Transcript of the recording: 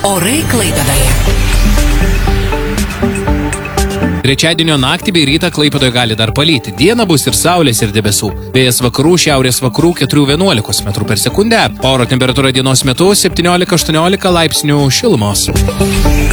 Orai Klaipėdoje. Trečiadienio naktį bei rytą Klaipėdoje gali dar palyti. Dieną bus ir saulės, ir debesų. Vėjas vakarų, šiaurės vakarų 4–11 metrų per sekundę. Oro temperatūra dienos metu 17–18 laipsnių šilumos.